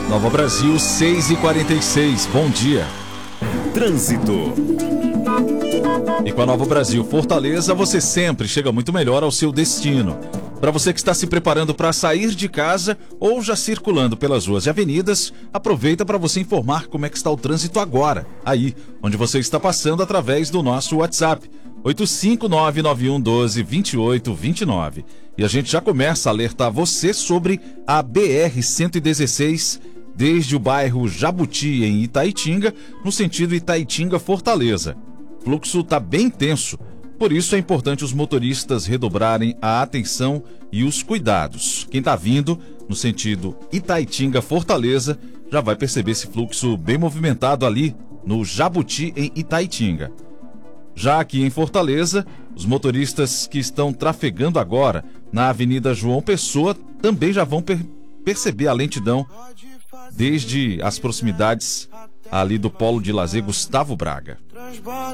Nova Brasil, 6h46. Bom dia. Trânsito. E com a Nova Brasil Fortaleza, você sempre chega muito melhor ao seu destino. Para você que está se preparando para sair de casa ou já circulando pelas ruas e avenidas, aproveita para você informar como é que está o trânsito agora, aí onde você está passando através do nosso WhatsApp, 85991122829. E a gente já começa a alertar você sobre a BR-116, desde o bairro Jabuti, em Itaitinga, no sentido Itaitinga-Fortaleza. O fluxo está bem tenso, por isso é importante os motoristas redobrarem a atenção e os cuidados. Quem está vindo no sentido Itaitinga-Fortaleza já vai perceber esse fluxo bem movimentado ali no Jabuti, em Itaitinga. Já aqui em Fortaleza, os motoristas que estão trafegando agora na Avenida João Pessoa também já vão perceber a lentidão desde as proximidades ali do Polo de Lazer Gustavo Braga.